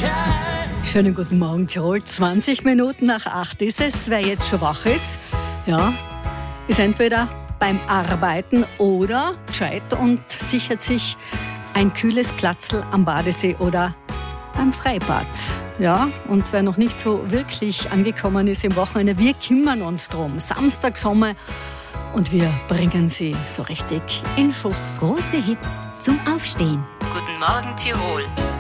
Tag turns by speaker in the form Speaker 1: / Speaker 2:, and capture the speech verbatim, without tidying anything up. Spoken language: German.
Speaker 1: Schönen guten Morgen, Tirol. zwanzig Minuten nach acht ist es. Wer jetzt schon wach ist, ja, ist entweder beim Arbeiten oder gescheit und sichert sich ein kühles Platzl am Badesee oder beim Freibad. Ja, und wer noch nicht so wirklich angekommen ist im Wochenende, wir kümmern uns drum. Samstag, Sommer und wir bringen sie so richtig in Schuss.
Speaker 2: Große Hits zum Aufstehen.
Speaker 3: Guten Morgen, Tirol.